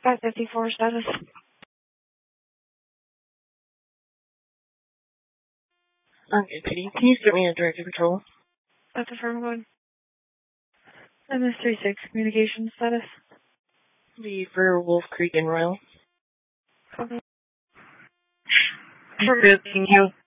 554 status. Okay, PD. Can you get me a directed patrol? That's affirmative. MS-36, communication status. Be for Wolf Creek and Royal. Copy. Can you